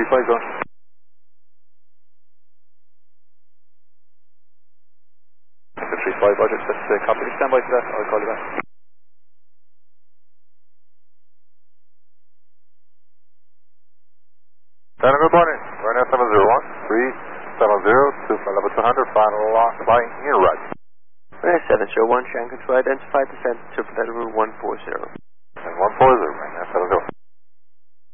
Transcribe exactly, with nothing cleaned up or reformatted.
flight zone. three five, Roger, that's uh, copy. Stand by for that, I'll call you back. Tango, good morning. Ryanair seven zero one, three seven zero, two for level two hundred, final lock, flying in right. Ryanair seven zero one, Shanghai control identified, descent to Federal one four zero.